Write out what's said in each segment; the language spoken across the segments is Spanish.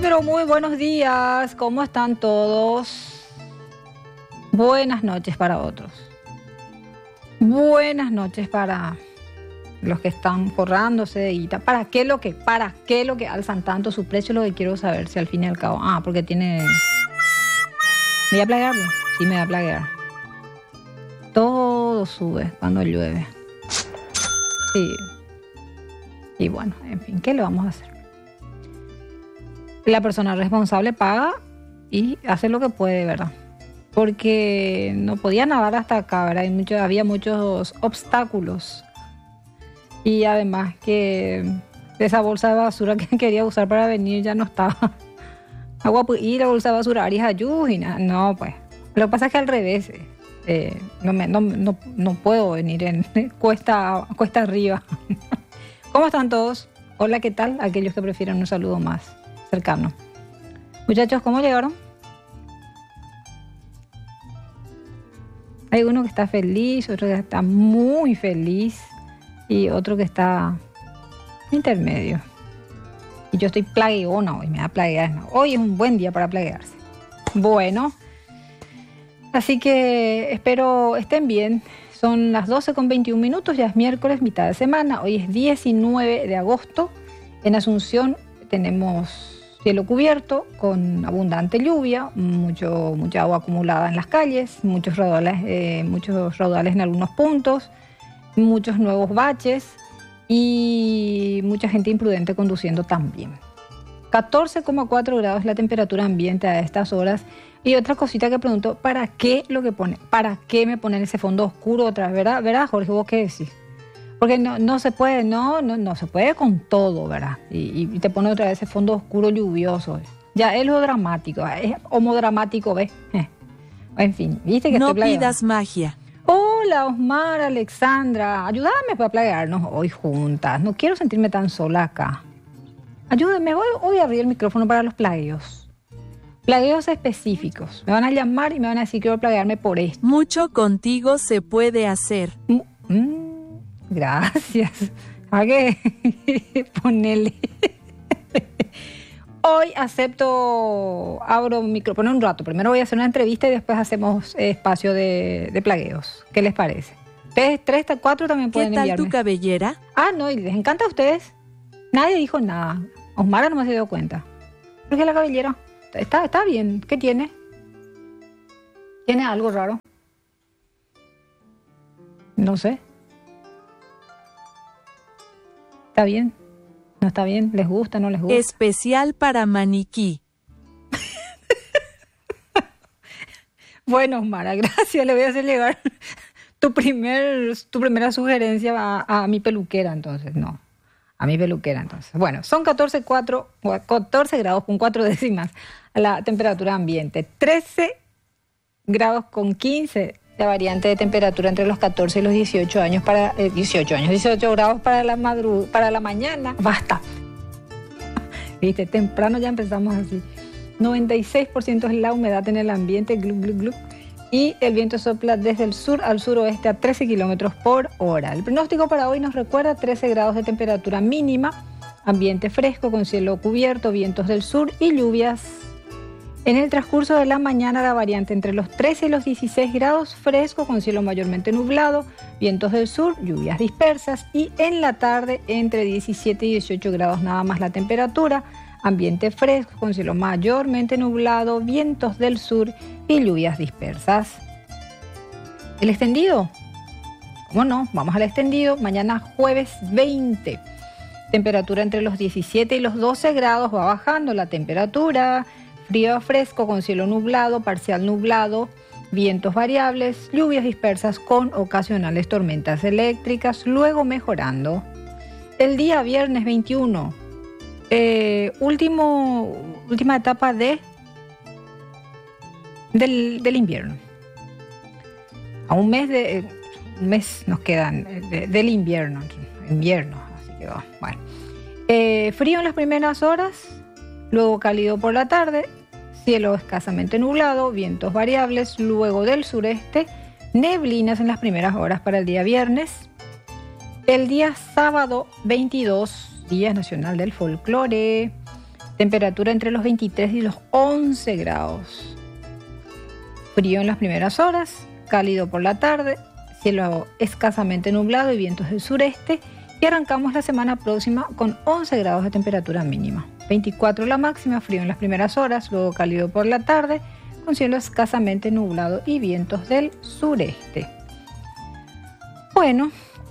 pero muy buenos días. ¿Cómo están todos? Buenas noches para otros. Buenas noches para los que están forrándose de guita. ¿Para qué lo que alzan tanto su precio? Lo que quiero saber, si al fin y al cabo. Porque tiene... ¿Me voy a plaguearlo? Sí, me voy a plaguear. Todo sube cuando llueve. Sí. Y bueno, en fin, ¿qué le vamos a hacer? La persona responsable paga y hace lo que puede, ¿verdad? Porque no podía nadar hasta acá, ¿verdad? Había muchos obstáculos. Y además que esa bolsa de basura que quería usar para venir ya no estaba. Agua y la bolsa de basura, Arias Ayúgina. No, pues. Lo que pasa es que al revés. No puedo venir en cuesta arriba. ¿Cómo están todos? Hola, ¿qué tal? Aquellos que prefieren un saludo más cercano. Muchachos, ¿cómo llegaron? Hay uno que está feliz, otro que está muy feliz y otro que está intermedio. Y yo estoy plagueona hoy, me da plaguear. Hoy es un buen día para plaguearse. Bueno, así que espero estén bien. Son las 12:21, ya es miércoles, mitad de semana. Hoy es 19 de agosto. En Asunción tenemos cielo cubierto con abundante lluvia, mucha agua acumulada en las calles, muchos raudales en algunos puntos, muchos nuevos baches y mucha gente imprudente conduciendo también. 14,4 grados la temperatura ambiente a estas horas. Y otra cosita que pregunto, ¿para qué lo que pone? ¿Para qué me ponen ese fondo oscuro otra vez? ¿Verdad, Jorge? ¿Vos qué decís? Porque no se puede, no se puede con todo, ¿verdad? Y te pone otra vez ese fondo oscuro lluvioso. Ya es lo dramático, es homodramático, ¿ves? En fin, ¿viste que no estoy plagueando? pidas magia. Hola, Osmar, Alexandra, ayúdame para plaguearnos hoy juntas. No quiero sentirme tan sola acá. Ayúdenme, voy a abrir el micrófono para los plagueos. Plagueos específicos. Me van a llamar y me van a decir que quiero plaguearme por esto. Mucho contigo se puede hacer. Gracias. ¿A qué? Ponele. Hoy abro un micrófono un rato. Primero voy a hacer una entrevista y después hacemos espacio de plagueos. ¿Qué les parece? Ustedes 3, 4 también pueden enviarme. ¿Qué tal tu cabellera? No, y les encanta a ustedes. Nadie dijo nada. Osmara no me se dio cuenta. ¿Por qué la cabellera? Está bien. ¿Qué tiene? ¿Tiene algo raro? No sé. ¿Está bien? ¿No está bien? ¿Les gusta? ¿No les gusta? Especial para maniquí. Bueno, Osmara, gracias. Le voy a hacer llegar tu primera sugerencia a mi peluquera, entonces. No. A mi peluquera, entonces. Bueno, son 14 grados con 4 décimas la temperatura ambiente. 13 grados con 15 la variante de temperatura entre los 14 y los 18 años 18 grados para la mañana. Basta. Viste, temprano ya empezamos así. 96% es la humedad en el ambiente, glu, glu, glu. Y el viento sopla desde el sur al suroeste a 13 kilómetros por hora. El pronóstico para hoy nos recuerda 13 grados de temperatura mínima, ambiente fresco con cielo cubierto, vientos del sur y lluvias. En el transcurso de la mañana la variante entre los 13 y los 16 grados, fresco con cielo mayormente nublado, vientos del sur, lluvias dispersas. Y en la tarde entre 17 y 18 grados nada más la temperatura, ambiente fresco con cielo mayormente nublado, vientos del sur y lluvias dispersas. ¿El extendido? ¿Cómo no? Vamos al extendido. Mañana jueves 20. Temperatura entre los 17 y los 12 grados. Va bajando la temperatura. Frío a fresco con cielo nublado, parcial nublado, vientos variables, lluvias dispersas con ocasionales tormentas eléctricas, luego mejorando. El día viernes 21. Última etapa del invierno. A un mes nos quedan del invierno, así que va. Bueno, frío en las primeras horas, luego cálido por la tarde, cielo escasamente nublado, vientos variables, luego del sureste, neblinas en las primeras horas para el día viernes. El día sábado 22, Día Nacional del Folclore. Temperatura entre los 23 y los 11 grados. Frío en las primeras horas, cálido por la tarde, cielo escasamente nublado y vientos del sureste. Y arrancamos la semana próxima con 11 grados de temperatura mínima. 24 la máxima, frío en las primeras horas, luego cálido por la tarde, con cielo escasamente nublado y vientos del sureste. Bueno,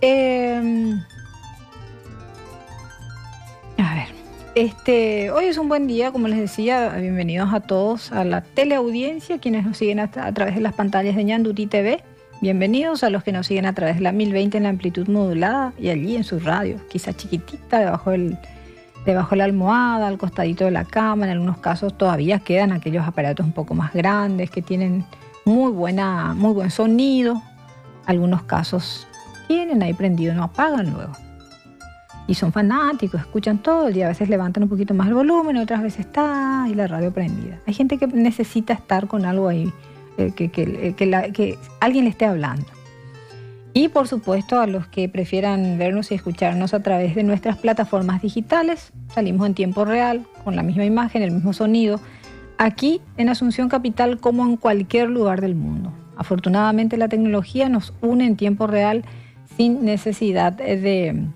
hoy es un buen día, como les decía, bienvenidos a todos a la teleaudiencia, quienes nos siguen a través de las pantallas de Ñandutí TV. Bienvenidos a los que nos siguen a través de la 1020 en la amplitud modulada y allí en su radio, quizá chiquitita, debajo de la almohada, al costadito de la cama. En algunos casos todavía quedan aquellos aparatos un poco más grandes que tienen muy buen sonido. Algunos casos tienen ahí prendido, no apagan luego. Y son fanáticos, escuchan todo el día. A veces levantan un poquito más el volumen, otras veces está ahí la radio prendida. Hay gente que necesita estar con algo ahí, que alguien le esté hablando. Y por supuesto a los que prefieran vernos y escucharnos a través de nuestras plataformas digitales, salimos en tiempo real, con la misma imagen, el mismo sonido, aquí en Asunción Capital como en cualquier lugar del mundo. Afortunadamente la tecnología nos une en tiempo real sin necesidad de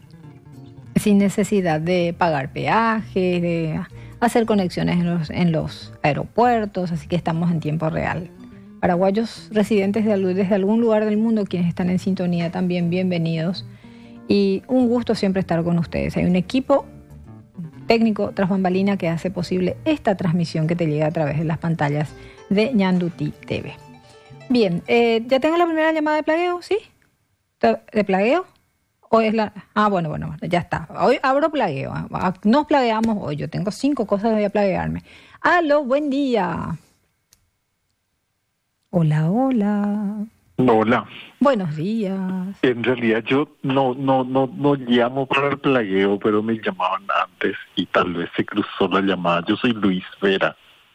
pagar peajes, de hacer conexiones en los aeropuertos, así que estamos en tiempo real. Paraguayos residentes desde algún lugar del mundo, quienes están en sintonía también, bienvenidos. Y un gusto siempre estar con ustedes. Hay un equipo técnico tras bambalina que hace posible esta transmisión que te llega a través de las pantallas de Ñandutí TV. Bien, ya tengo la primera llamada de plagueo, ¿sí? ¿De plagueo? ¿O es la...? Bueno, ya está. Hoy abro plagueo. Nos plagueamos hoy. Yo tengo 5 cosas que voy a plaguearme. ¡Aló, buen día! Hola. Hola. Buenos días. En realidad yo no llamo para el plagueo, pero me llamaban antes y tal vez se cruzó la llamada. Yo soy Luis Vera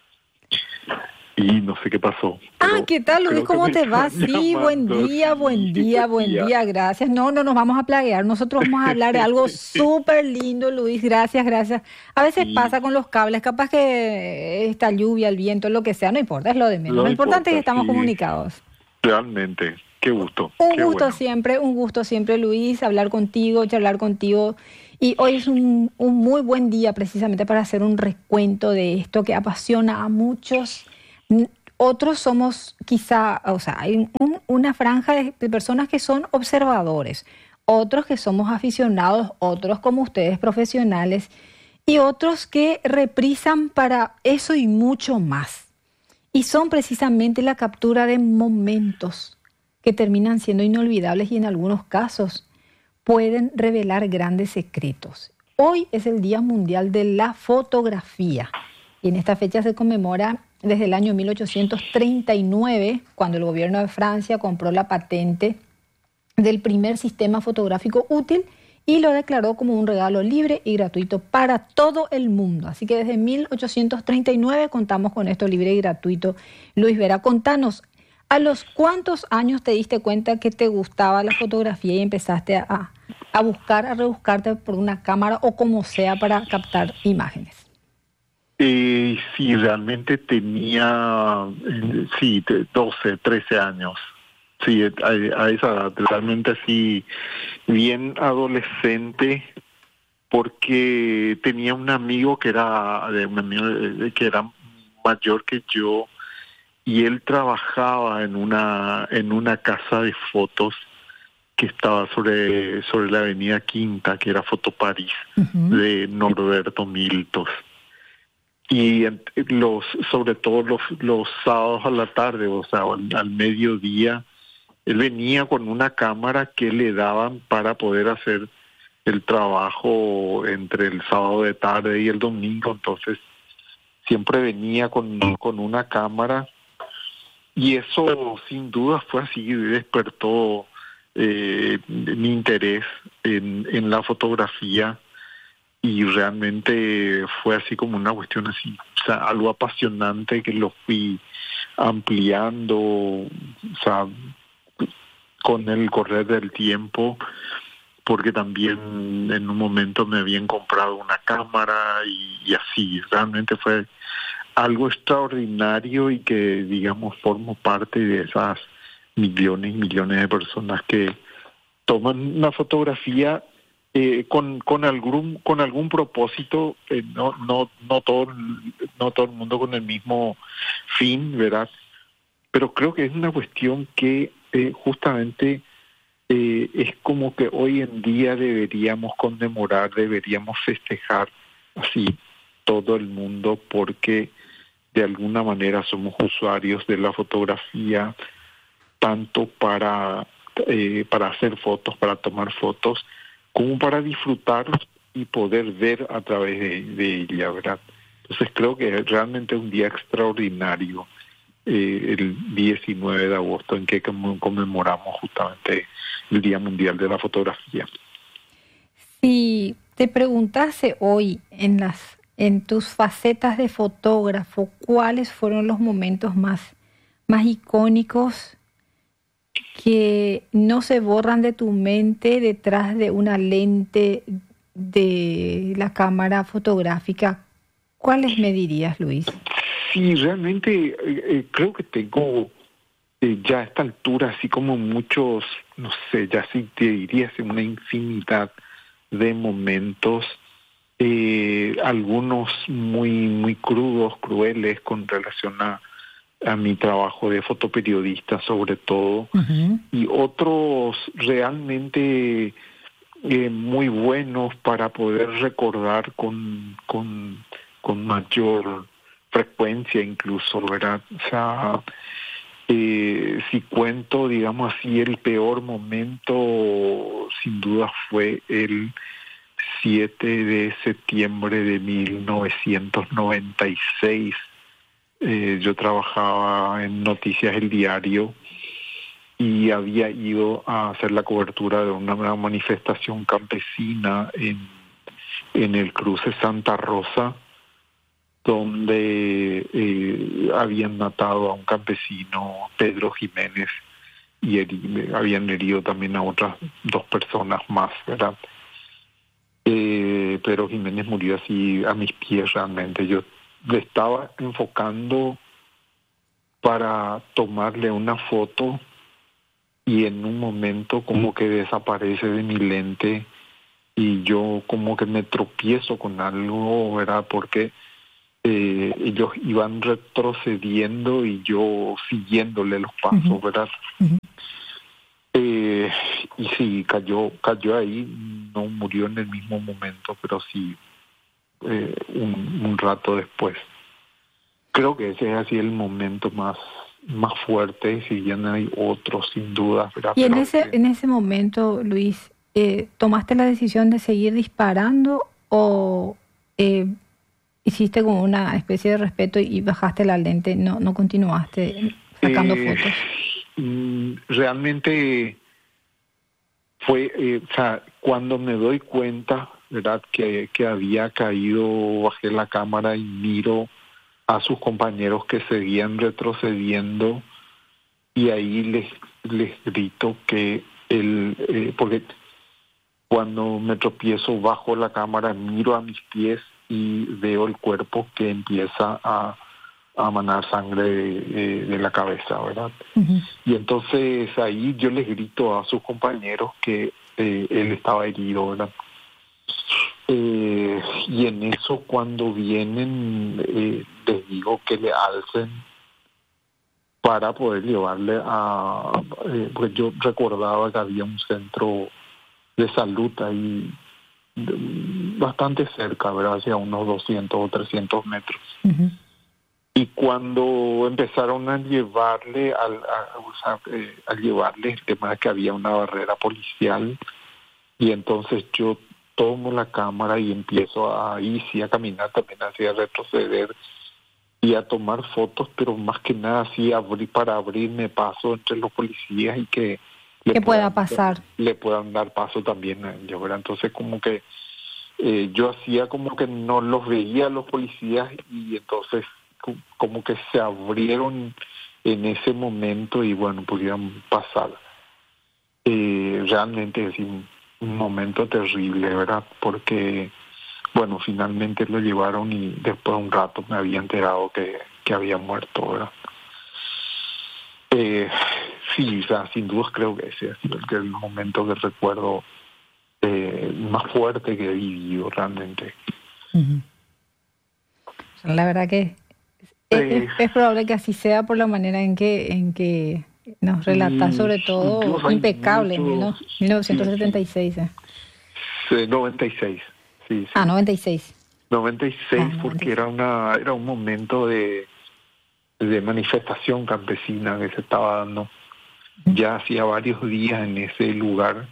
y no sé qué pasó. ¿Qué tal, Luis? ¿Cómo te va? Sí, buen día, gracias. No nos vamos a plaguear. Nosotros vamos a hablar de algo súper lindo, Luis. Gracias. A veces pasa con los cables, capaz que esta lluvia, el viento, lo que sea, no importa, es lo de menos. Lo importante es que estamos comunicados. Realmente, qué gusto. Un gusto siempre, Luis, hablar contigo, charlar contigo. Y hoy es un muy buen día precisamente para hacer un recuento de esto que apasiona a muchos. Otros somos quizá, hay una franja de personas que son observadores, otros que somos aficionados, otros como ustedes profesionales y otros que reprisan para eso y mucho más. Y son precisamente la captura de momentos que terminan siendo inolvidables y en algunos casos pueden revelar grandes secretos. Hoy es el Día Mundial de la Fotografía y en esta fecha se conmemora desde el año 1839, cuando el gobierno de Francia compró la patente del primer sistema fotográfico útil y lo declaró como un regalo libre y gratuito para todo el mundo. Así que desde 1839 contamos con esto libre y gratuito. Luis Vera, contanos, ¿a los cuántos años te diste cuenta que te gustaba la fotografía y empezaste a rebuscarte por una cámara o como sea para captar imágenes? Sí, realmente tenía 12, 13 años. Sí, a esa edad, realmente así, bien adolescente, porque tenía un amigo que era mayor que yo y él trabajaba en una casa de fotos que estaba sobre la avenida Quinta, que era Foto París, de Norberto Miltos. Y sobre todo los sábados a la tarde, al mediodía, él venía con una cámara que le daban para poder hacer el trabajo entre el sábado de tarde y el domingo. Entonces siempre venía con una cámara y eso sin duda fue así, despertó mi interés en la fotografía. Y realmente fue así como una cuestión así, algo apasionante que lo fui ampliando, con el correr del tiempo. porque también en un momento me habían comprado una cámara y así. Realmente fue algo extraordinario y que, digamos, formo parte de esas millones y millones de personas que toman una fotografía con algún propósito, no todo el mundo con el mismo fin, ¿verdad? Pero creo que es una cuestión que justamente es como que hoy en día deberíamos conmemorar, deberíamos festejar así todo el mundo, porque de alguna manera somos usuarios de la fotografía, tanto para hacer fotos, para tomar fotos, como para disfrutar y poder ver a través de ella, ¿verdad? Entonces creo que es realmente un día extraordinario, el 19 de agosto, en que conmemoramos justamente el Día Mundial de la Fotografía. Si te preguntase hoy en tus facetas de fotógrafo, ¿cuáles fueron los momentos más icónicos que no se borran de tu mente detrás de una lente de la cámara fotográfica? ¿Cuáles me dirías, Luis? Sí, realmente creo que tengo ya a esta altura, así como muchos, no sé, ya sí te diría, una infinidad de momentos, algunos muy crudos, crueles, con relación a mi trabajo de fotoperiodista sobre todo, y otros realmente muy buenos para poder recordar con mayor frecuencia incluso, ¿verdad? O sea, si cuento, digamos así, el peor momento sin duda fue el 7 de septiembre de 1996. Yo trabajaba en Noticias El Diario y había ido a hacer la cobertura de una manifestación campesina en el cruce Santa Rosa, donde habían matado a un campesino, Pedro Jiménez, y habían herido también a otras 2 personas más, ¿verdad? Pedro Jiménez murió así a mis pies realmente. Yo le estaba enfocando para tomarle una foto y en un momento como que desaparece de mi lente y yo como que me tropiezo con algo, ¿verdad? Porque ellos iban retrocediendo y yo siguiéndole los pasos, ¿verdad? Y sí, cayó ahí, no murió en el mismo momento, pero sí un rato después. Creo que ese es así el momento más fuerte, si bien hay otros sin duda, ¿verdad? Y en ese momento, Luis, ¿tomaste la decisión de seguir disparando o hiciste como una especie de respeto y bajaste la lente, no continuaste sacando fotos? Realmente fue, o sea, cuando me doy cuenta, ¿verdad?, que había caído, bajé la cámara y miro a sus compañeros que seguían retrocediendo y ahí les grito que porque cuando me tropiezo bajo la cámara, miro a mis pies y veo el cuerpo que empieza a manar sangre de la cabeza, ¿verdad? Y entonces ahí yo les grito a sus compañeros que él estaba herido, ¿verdad? Y en eso cuando vienen les digo que le alcen para poder llevarle pues yo recordaba que había un centro de salud ahí bastante cerca, ¿verdad? Hacia unos 200 o 300 metros. Y cuando empezaron a llevarle, al llevarle, el tema de que había una barrera policial, y entonces yo tomo la cámara y empiezo a caminar, también así a retroceder y a tomar fotos, pero más que nada así para abrirme paso entre los policías y que pueda pasar. Le puedan dar paso también a ellos, ¿verdad? Entonces como que yo hacía como que no los veía a los policías y entonces como que se abrieron en ese momento y bueno, pudieron pasar. Realmente es un momento terrible, ¿verdad? Porque, bueno, finalmente lo llevaron y después de un rato me había enterado que había muerto, ¿verdad? Sí, o sea, sin duda creo que ese ha sido el momento que recuerdo más fuerte que he vivido realmente. Uh-huh. La verdad que es probable que así sea por la manera en que nos relatas, sobre todo impecable, muchos, 1976. Sí, 96, sí. 96. 96 porque era un momento de manifestación campesina que se estaba dando. Ya hacía varios días en ese lugar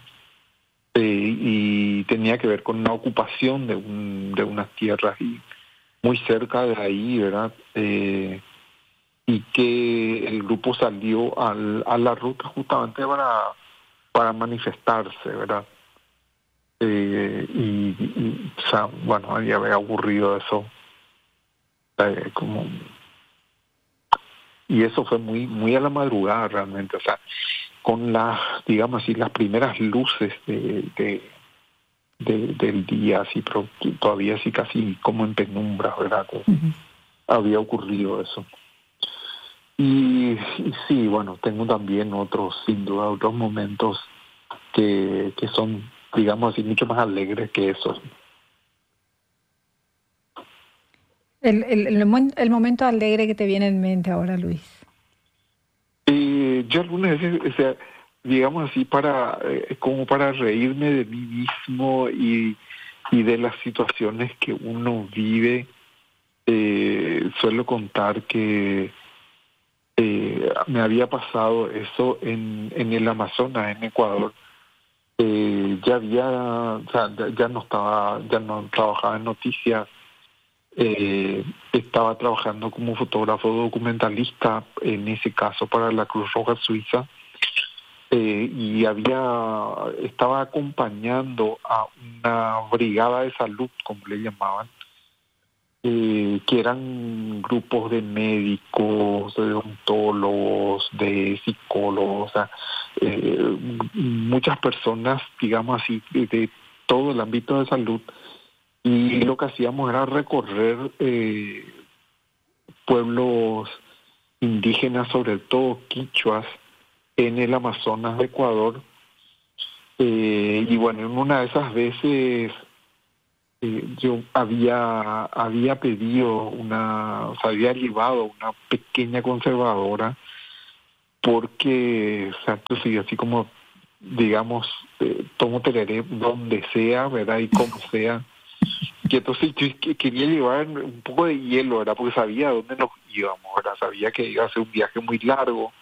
y tenía que ver con una ocupación de unas tierras y muy cerca de ahí, ¿verdad? Y que el grupo salió a la ruta justamente para manifestarse, ¿verdad? O sea, bueno, ya había ocurrido eso, y eso fue muy a la madrugada realmente, o sea, con las, digamos así, las primeras luces del día, así, pero todavía así casi como en penumbra, ¿verdad? Uh-huh. Había ocurrido eso. Y sí, bueno, tengo también sin duda, otros momentos que son, digamos así, mucho más alegres que esos. El momento alegre que te viene en mente ahora, Luis. Yo algunas veces, o sea, digamos así, como para reírme de mí mismo y de las situaciones que uno vive, suelo contar que me había pasado eso en el Amazonas, en Ecuador. Ya no trabajaba en noticias, estaba trabajando como fotógrafo documentalista, en ese caso para la Cruz Roja Suiza, y estaba acompañando a una brigada de salud, como le llamaban, que eran grupos de médicos, de odontólogos, de psicólogos, o sea, muchas personas, digamos así, de todo el ámbito de salud, y lo que hacíamos era recorrer pueblos indígenas, sobre todo quichuas, en el Amazonas de Ecuador, y bueno, en una de esas veces yo había pedido había llevado una pequeña conservadora porque, o sea, entonces, así como, digamos, tomo tereré donde sea, ¿verdad? Y como sea. Y entonces yo quería llevar un poco de hielo, ¿verdad? Porque sabía dónde nos íbamos, ¿verdad? Sabía que iba a ser un viaje muy largo